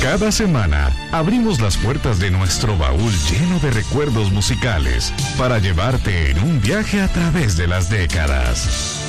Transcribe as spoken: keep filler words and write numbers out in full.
Cada semana abrimos las puertas de nuestro baúl lleno de recuerdos musicales para llevarte en un viaje a través de las décadas.